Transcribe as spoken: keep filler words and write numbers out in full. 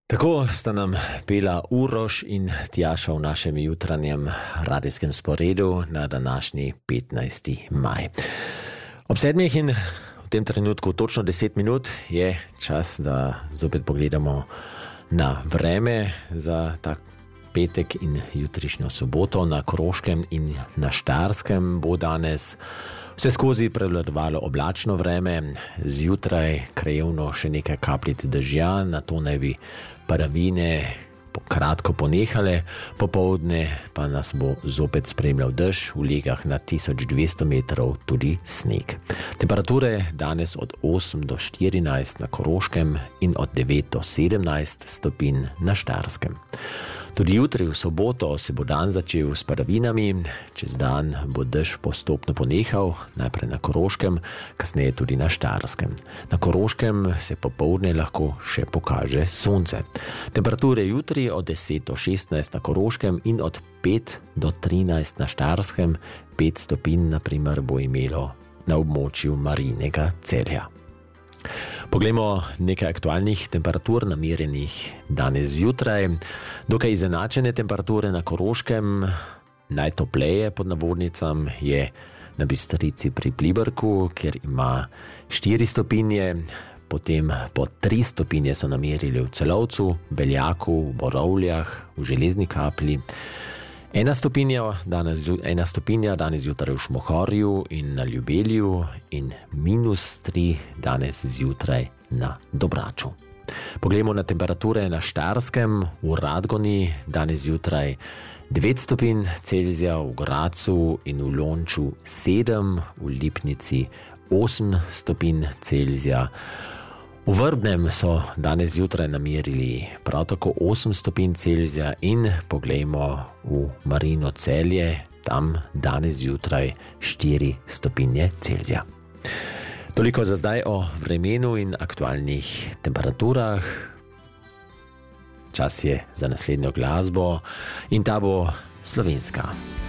Tako sta nam pela Uroš in Tjaša v našem jutranjem radijskem sporedu na današnji petnajsti maj. Ob sedmih in v tem trenutku točno deset minut je čas, da zopet pogledamo na vreme za tak petek in jutrišnjo soboto. Na Koroškem in na Štajerskem bo danes vse skozi prevladovalo oblačno vreme, zjutraj krajevno še nekaj kapljic dežja, nato naj bi padavine kratko ponehale, popoldne pa nas bo zopet spremljal dež, v legah na tisoč dvesto metrov tudi sneg. Temperature danes od osem do štirinajst na Koroškem in od devet do sedemnajst stopinj na Štajerskem. Tudi jutri v soboto se bo dan začel s padavinami, čez dan bo dež postopno ponehal, najprej na Koroškem, kasneje tudi na Štajerskem. Na Koroškem se popoldne lahko še pokaže sonce. Temperature jutri od deset do šestnajst na Koroškem in od pet do trinajst na Štajerskem, pet stopinj na primer bo imelo na območju Marijinega Celja. Poglejmo nekaj aktualnih temperatur namerjenih danes zjutraj. Dokaj izenačene temperature na Koroškem, najtopleje pod navodnicam je na Bistrici pri Pliberku, kjer ima štiri stopinje, potem po tri stopinje so namerili v Celovcu, Beljaku, v Borovljah, v Železni Kapli. Ena stopinja danes, ena stopinja danes zjutraj v Šmohorju in na Ljubelju in minus tri danes zjutraj na Dobraču. Poglejmo na temperature na Štajerskem, v Radgoni danes zjutraj devet stopinj Celzija, v Gracu in v Lonču sedem, v Lipnici osem stopinj Celzija. V Vrbnem so danes zjutraj namerili prav tako osem stopinj Celzija in poglejmo v Marijino Celje, tam danes zjutraj štiri stopinje Celzija. Toliko za zdaj o vremenu in aktualnih temperaturah. Čas je za naslednjo glasbo in ta bo slovenska.